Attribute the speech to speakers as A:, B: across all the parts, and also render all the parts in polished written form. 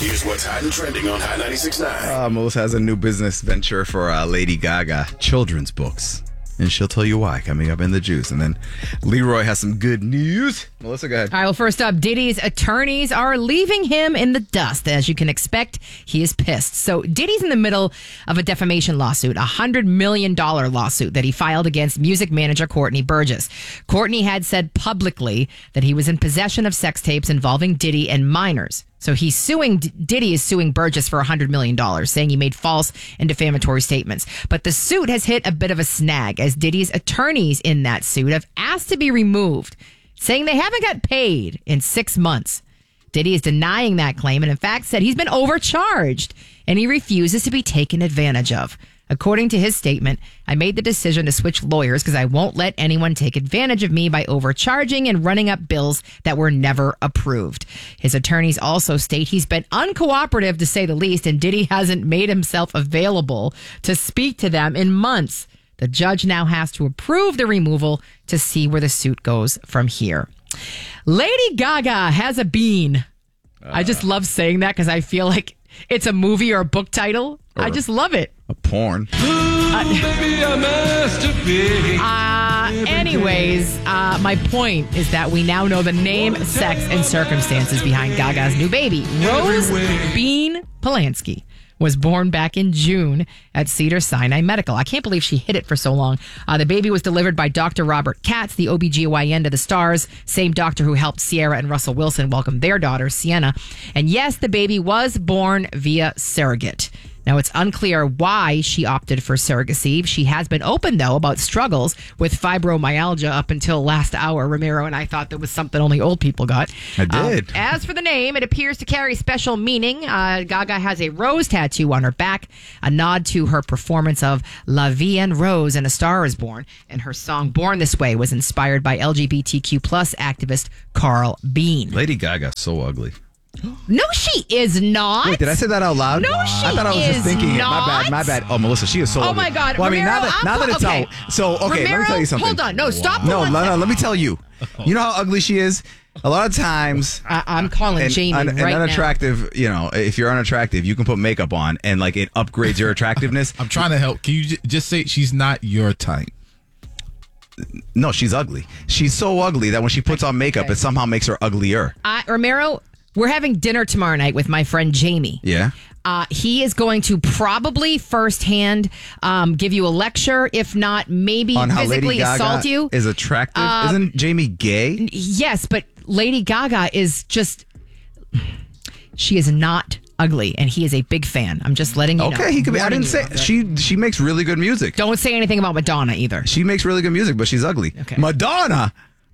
A: Here's what's hot and trending on Hot 96.9.
B: Melissa has a new business venture for Lady Gaga, children's books. And she'll tell you why coming up in the juice. And then Leroy has some good news. Melissa, go ahead.
C: All right, well, first up, Diddy's attorneys are leaving him in the dust. As you can expect, he is pissed. So Diddy's in the middle of a defamation lawsuit, a $100 million lawsuit that he filed against music manager Courtney Burgess. Courtney had said publicly that he was in possession of sex tapes involving Diddy and minors. So he's suing, Diddy is suing Burgess for $100 million, saying he made false and defamatory statements. But the suit has hit a bit of a snag, as Diddy's attorneys in that suit have asked to be removed, saying they haven't got paid in 6 months. Diddy is denying that claim and in fact said he's been overcharged and he refuses to be taken advantage of. According to his statement, I made the decision to switch lawyers because I won't let anyone take advantage of me by overcharging and running up bills that were never approved. His attorneys also state he's been uncooperative, to say the least, and Diddy hasn't made himself available to speak to them in months. The judge now has to approve the removal to see where the suit goes from here. Lady Gaga has a bean. I just love saying that because I feel like it's a movie or a book title. I just love it.
B: A porn.
C: Anyways, my point is that we now know the name, sex, and circumstances behind Gaga's new baby. Rose Bean Polanski was born back in June at Cedars-Sinai Medical. I can't believe she hid it for so long. The baby was delivered by Dr. Robert Katz, the OBGYN to the stars, same doctor who helped Sierra and Russell Wilson welcome their daughter, Sienna. And yes, the baby was born via surrogate. Now, it's unclear why she opted for surrogacy. She has been open, though, about struggles with fibromyalgia up until last hour. Ramiro and I thought that was something only old people got.
B: I did.
C: As for the name, it appears to carry special meaning. Gaga has a rose tattoo on her back, a nod to her performance of La Vie en Rose in A Star is Born. And her song Born This Way was inspired by LGBTQ plus activist Carl Bean.
B: Lady Gaga's so ugly.
C: No, she is not.
B: Wait, did I say that out loud?
C: No, she
B: I thought I was just thinking
C: not.
B: it. My bad. Oh, Melissa, she is so ugly.
C: Oh, my God.
B: Well, I mean,
C: Ramiro,
B: now that it's
C: okay.
B: out. So, okay,
C: Ramiro,
B: let me tell you something.
C: Hold on. No, stop.
B: No, let me tell you. You know how ugly she is? A lot of times...
C: I'm calling Jamie right
B: unattractive, now. If you're unattractive, you can put makeup on and, like, it upgrades your attractiveness.
D: I'm trying to help. Can you just say she's not your type?
B: No, she's ugly. She's so ugly that when she puts on makeup, it somehow makes her uglier.
C: Ramiro, we're having dinner tomorrow night with my friend Jamie.
B: Yeah.
C: He is going to probably firsthand give you a lecture, if not maybe
B: on how
C: physically
B: Lady Gaga
C: assault you.
B: Is attractive. Isn't Jamie gay?
C: Yes, but Lady Gaga is just... She is not ugly, and he is a big fan. I'm just letting you know.
B: Okay, he could be. I didn't say... She makes really good music.
C: Don't say anything about Madonna either.
B: She makes really good music, but she's ugly.
C: Okay.
B: Madonna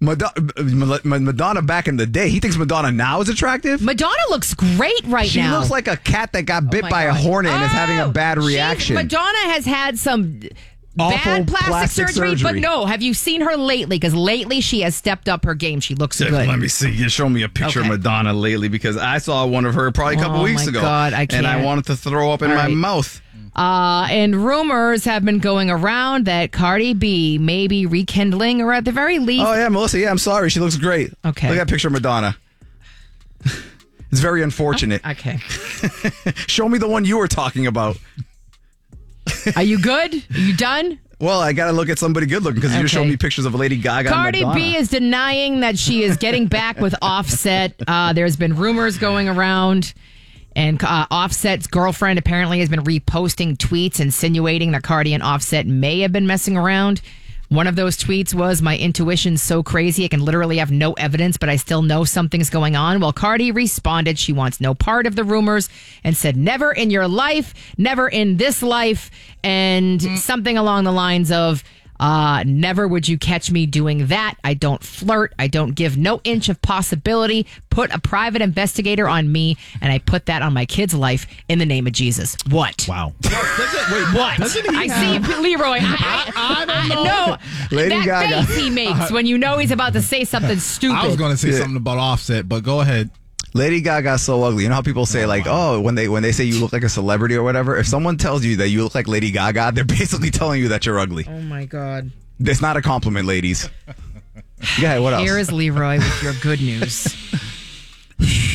B: back in the day. He thinks Madonna now is attractive?
C: Madonna looks great now.
B: She looks like a cat that got bit by a hornet and is having a bad reaction.
C: Madonna has had some
B: awful
C: bad plastic surgery, but no. Have you seen her lately? Because lately she has stepped up her game. She looks good.
B: Let me see. You show me a picture of Madonna lately, because I saw one of her probably a couple weeks ago.
C: God, I can't.
B: And I wanted to throw up in my mouth.
C: And rumors have been going around that Cardi B may be rekindling, or at the very least...
B: Oh, yeah, Melissa. Yeah, I'm sorry. She looks great.
C: Okay.
B: Look at that picture of Madonna. It's very unfortunate.
C: Okay.
B: Show me the one you were talking about.
C: Are you good? Are you done?
B: Well, I got to look at somebody good looking, because you showed me pictures of Lady Gaga
C: Cardi
B: and Madonna.
C: B is denying that she is getting back with Offset. There's been rumors going around. And Offset's girlfriend apparently has been reposting tweets insinuating that Cardi and Offset may have been messing around. One of those tweets was, "My intuition's so crazy, I can literally have no evidence, but I still know something's going on." Well, Cardi responded she wants no part of the rumors and said, "Never in your life, never in this life," and something along the lines of, never would you catch me doing that. I don't flirt. I don't give no inch of possibility. Put a private investigator on me, and I put that on my kid's life in the name of Jesus. What?
D: Wow.
C: What? I see, Leroy. I don't know. No,
B: Lady
C: that
B: Gaga.
C: face he makes when you know he's about to say something stupid.
D: I was going to say something about Offset, but go ahead.
B: Lady Gaga's so ugly. You know how people say when they say you look like a celebrity or whatever? If someone tells you that you look like Lady Gaga, they're basically telling you that you're ugly.
C: Oh my God.
B: It's not a compliment, ladies. Go ahead, what else?
C: Here is Leroy with your good news.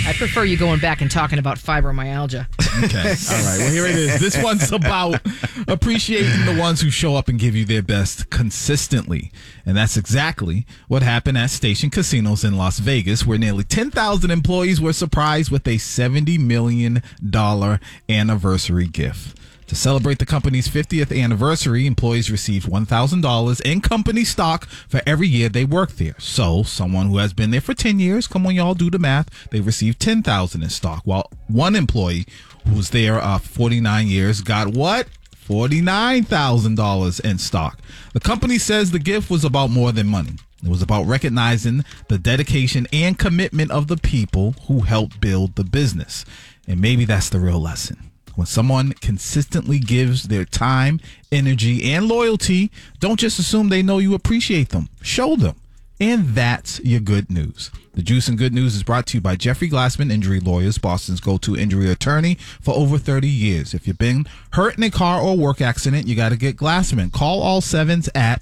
C: I prefer you going back and talking about fibromyalgia.
D: Okay. All right. Well, here it is. This one's about appreciating the ones who show up and give you their best consistently. And that's exactly what happened at Station Casinos in Las Vegas, where nearly 10,000 employees were surprised with a $70 million anniversary gift. To celebrate the company's 50th anniversary, employees received $1,000 in company stock for every year they worked there. So, someone who has been there for 10 years, come on, y'all, do the math, they received $10,000 in stock, while one employee who was there 49 years got what? $49,000 in stock. The company says the gift was about more than money. It was about recognizing the dedication and commitment of the people who helped build the business. And maybe that's the real lesson. When someone consistently gives their time, energy, and loyalty, don't just assume they know you appreciate them. Show them. And that's your good news. The Juice and Good News is brought to you by Jeffrey Glassman Injury Lawyers, Boston's go-to injury attorney for over 30 years. If you've been hurt in a car or work accident, you got to get Glassman. Call all sevens at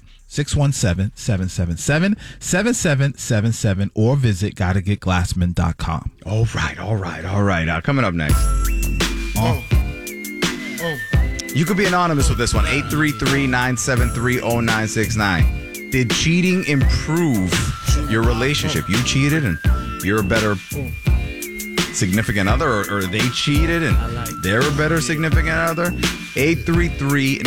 D: 617-777-7777 or visit gottagetglassman.com.
B: All right. Coming up next. You could be anonymous with this one. 833-973-0969. Did cheating improve your relationship? You cheated and you're a better significant other, or they cheated and they're a better significant other? 833-973-0969.